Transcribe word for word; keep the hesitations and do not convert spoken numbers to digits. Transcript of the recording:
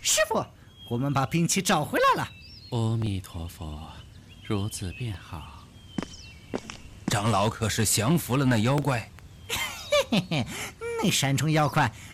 师傅，我们把兵器找回来了。 阿弥陀佛，如此便好。 长老可是降服了那妖怪？ 嘿嘿嘿，那山中妖怪